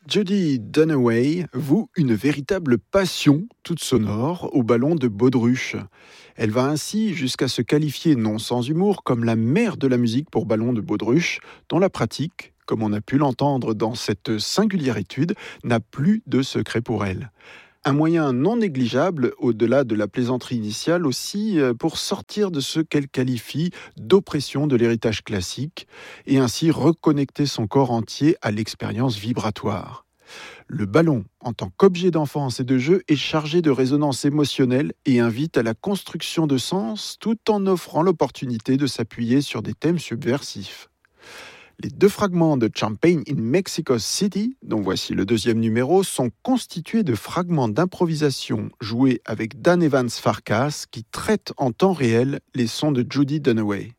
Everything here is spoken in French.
Jody Dunaway voue une véritable passion, toute sonore, au ballon de baudruche. Elle va ainsi jusqu'à se qualifier, non sans humour, comme la mère de la musique pour ballon de baudruche, dont la pratique, comme on a pu l'entendre dans cette singulière étude, n'a plus de secret pour elle. Un moyen non négligeable, au-delà de la plaisanterie initiale aussi, pour sortir de ce qu'elle qualifie d'oppression de l'héritage classique et ainsi reconnecter son corps entier à l'expérience vibratoire. Le ballon, en tant qu'objet d'enfance et de jeu, est chargé de résonance émotionnelle et invite à la construction de sens tout en offrant l'opportunité de s'appuyer sur des thèmes subversifs. Les deux fragments de Champagne in Mexico City, dont voici le deuxième numéro, sont constitués de fragments d'improvisation joués avec Dan Evans Farkas qui traite en temps réel les sons de Jody Dunaway.